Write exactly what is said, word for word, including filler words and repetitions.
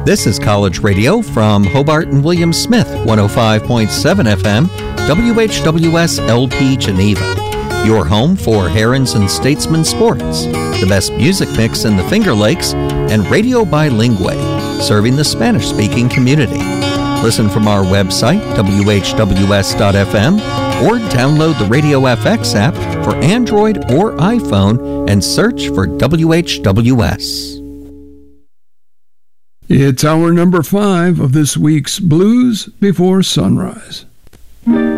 This is College Radio from Hobart and William Smith, one oh five point seven F M, W H W S L P Geneva. Your home for Herons and Statesman sports, the best music mix in the Finger Lakes, and Radio Bilingue, serving the Spanish-speaking community. Listen from our website, W H W S dot F M, or download the Radio F X app for Android or iPhone and search for W H W S. It's hour number five of this week's Blues Before Sunrise.